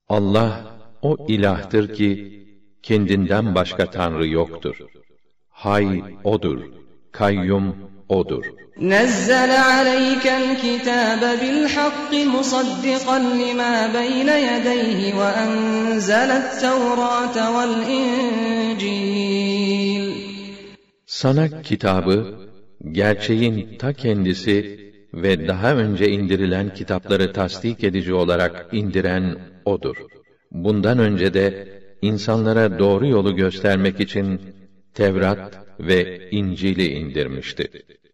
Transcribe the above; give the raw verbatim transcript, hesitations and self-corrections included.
Allah o ilahtır ki kendinden başka tanrı yoktur. Hay odur, kayyum odur. Nezzele aleykel kitabe bil hakki musaddiqan lima beyne yedeyhi ve enzelet tevrate vel incil. Sana kitabı, gerçeğin ta kendisi ve daha önce indirilen kitapları tasdik edici olarak indiren odur. Bundan önce de insanlara doğru yolu göstermek için Tevrat ve İncil'i indirmişti.